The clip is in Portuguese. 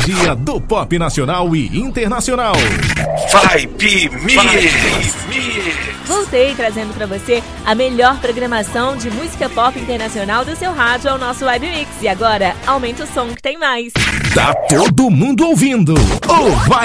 energia do pop nacional e internacional. Vibe Mix. Voltei trazendo pra você a melhor programação de música pop internacional do seu rádio ao nosso Vibe Mix. E agora, aumenta o som que tem mais. Tá todo mundo ouvindo o